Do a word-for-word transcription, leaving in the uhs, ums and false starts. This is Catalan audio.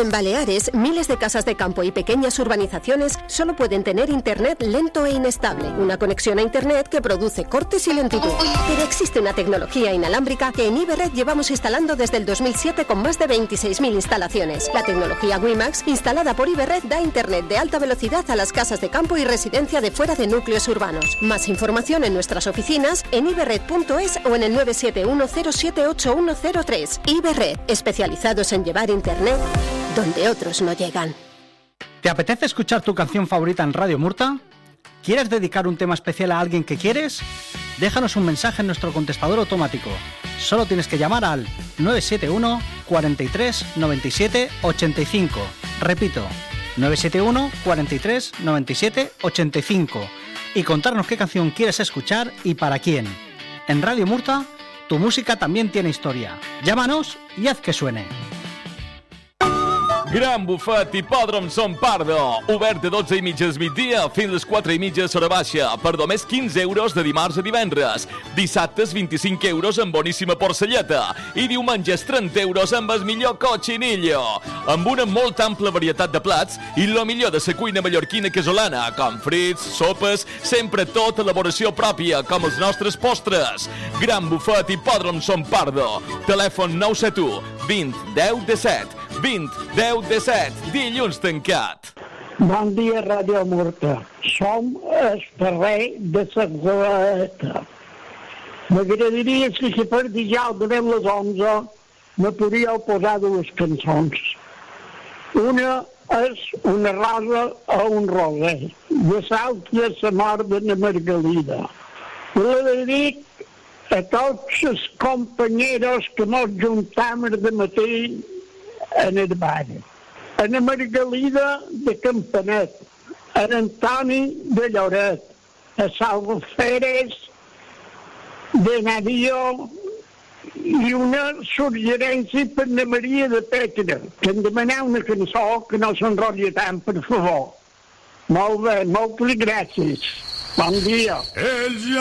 En Baleares, miles de casas de campo y pequeñas urbanizaciones solo pueden tener internet lento e inestable, una conexión a internet que produce cortes y lentitud. Pero existe una tecnología inalámbrica que en Iberred llevamos instalando desde el dos mil siete con más de veintiséis mil instalaciones. La tecnología WiMAX, instalada por Iberred, da internet de alta velocidad a las casas de campo y residencia de fuera de núcleos urbanos. Más información en nuestras oficinas, en iberred punto es o en el nueve siete uno cero siete ocho uno cero tres. Iberred, especializados en llevar internet donde otros no llegan. ¿Te apetece escuchar tu canción favorita en Radio Murta? ¿Quieres dedicar un tema especial a alguien que quieres? Déjanos un mensaje en nuestro contestador automático. Solo tienes que llamar al nueve siete uno cuarenta y tres noventa y siete ochenta y cinco. Repito, nueve siete uno cuarenta y tres noventa y siete ochenta y cinco. Y contarnos qué canción quieres escuchar y para quién. En Radio Murta, tu música también tiene historia. Llámanos y haz que suene. Gran bufet Hipòdrom Son Pardo. Obert de dotze i mitja al migdia fins les quatre i mitja a hora baixa. Per només quinze euros de dimarts a divendres. Dissabtes vint-i-cinc euros amb boníssima porcelleta. I diumenges trenta euros amb el millor cochinillo. Amb una molt ampla varietat de plats i lo millor de la cuina mallorquina casolana, com frits, sopes, sempre tot elaboració pròpia, com els nostres postres. Gran bufet Hipòdrom Son Pardo. Telèfon nou set u vint deu disset. vint deu disset, dilluns tancat. Bon dia, Ràdio Murta. Som el carrer de la Goleta. M'agradaria que si per dijous de les onze me podríeu posar dues cançons. Una és Una rosa o un roser, i l'altra és La mort de la Margalida. La dedic a tots els companyeros que mos juntam de matí en el bar. A la Margalida de Campanet, a Antoni de Lloret, a Salvo Feres de Nadio i una suggerència per la Maria de Petra, que em demaneu una cançó que no s'enrotlli tant, per favor. Molt bé, moltes gràcies. Bon dia.